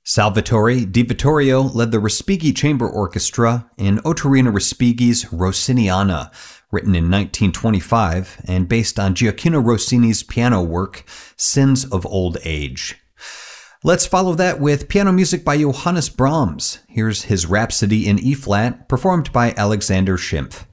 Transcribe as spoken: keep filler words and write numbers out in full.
Salvatore Di Vittorio led the Respighi Chamber Orchestra in Ottorino Respighi's Rossiniana, written in nineteen twenty-five and based on Gioacchino Rossini's piano work, Sins of Old Age. Let's follow that with piano music by Johannes Brahms. Here's his Rhapsody in E-flat, performed by Alexander Schimpf.